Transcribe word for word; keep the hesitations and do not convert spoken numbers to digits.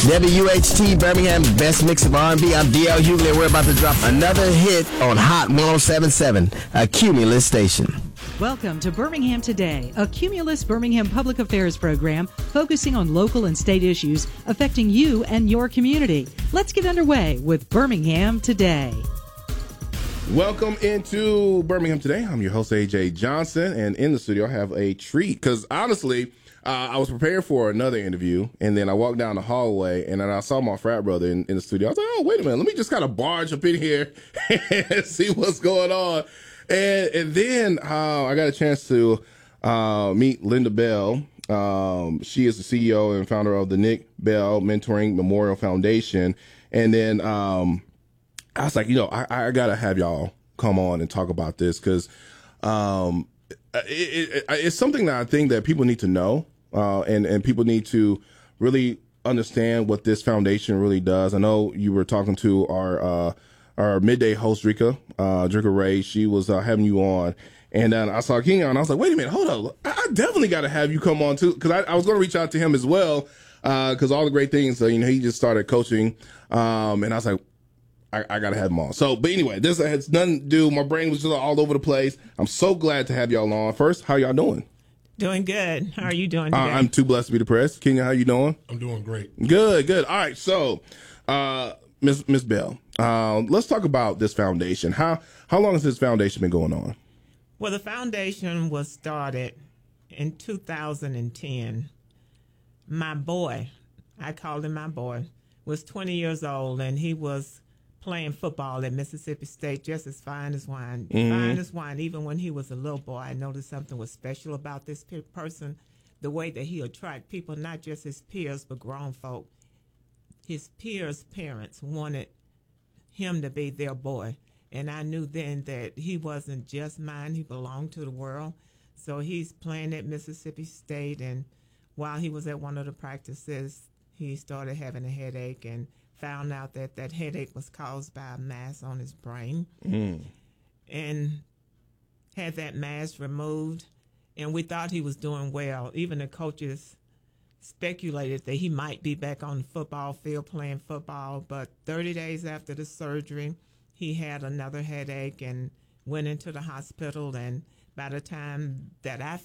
W H T Birmingham, best mix of R and B. I'm D L Hughley, and we're about to drop another hit on Hot one oh seven point seven, a Cumulus station. Welcome to Birmingham Today, a Cumulus Birmingham public affairs program focusing on local and state issues affecting you and your community. Let's get underway with Birmingham Today. Welcome into Birmingham Today. I'm your host, A J Johnson, and in the studio I have a treat because honestly, uh, I was prepared for another interview, and then I walked down the hallway, and then I saw my frat brother in, in the studio. I was like, oh, wait a minute, let me just kind of barge up in here and see what's going on. And, and then uh, I got a chance to uh, meet Linda Bell. Um, she is the C E O and founder of the Nick Bell Mentoring Memorial Foundation. And then um, I was like, you know, I, I got to have y'all come on and talk about this because um, it, it, it's something that I think that people need to know uh, and, and people need to really understand what this foundation really does. I know you were talking to our uh, our midday host, Drika, uh, Drika Ray. She was uh, having you on. And then I saw King on. I was like, wait a minute, hold up. I, I definitely got to have you come on, too, because I, I was going to reach out to him as well because uh, all the great things, uh, you know, he just started coaching. Um, and I was like, I, I got to have him on. So, but anyway, this has nothing to do. My brain was just all over the place. I'm so glad to have y'all on. First, how y'all doing? Doing good. How are you doing Uh, today? I'm too blessed to be depressed. King, how you doing? I'm doing great. Good, good. All right, so uh, Miss Miss Bell, uh, let's talk about this foundation. How how long has this foundation been going on? Well, the foundation was started in two thousand ten. My boy, I called him my boy, was twenty years old, and he was playing football at Mississippi State, just as fine as wine. Mm-hmm. Fine as wine. Even when he was a little boy, I noticed something was special about this pe- person, the way that he attracted people, not just his peers, but grown folk. His peers' parents wanted him to be their boy. And I knew then that he wasn't just mine. He belonged to the world. So he's playing at Mississippi State. And while he was at one of the practices, he started having a headache and found out that that headache was caused by a mass on his brain. Mm. And had that mass removed. And we thought he was doing well. Even the coaches speculated that he might be back on the football field playing football. But thirty days after the surgery, he had another headache and went into the hospital. And by the time that I